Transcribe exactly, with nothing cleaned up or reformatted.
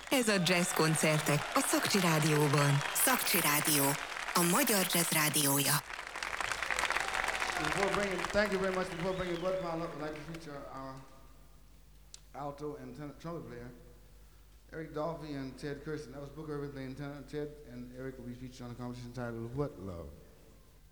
Ez a Jazz koncertek a Szakcsi Rádióban. Szakcsi Rádió, a magyar jazz rádiója. Before bringing, thank you very much. Before bringing Bud Powell up, I'd like to feature our alto and tenor, trumpet player, Eric Dolphy and Ted Kirsten. That was Booker Irving playing tenor. Ted and Eric will be featured on the competition titled What Love?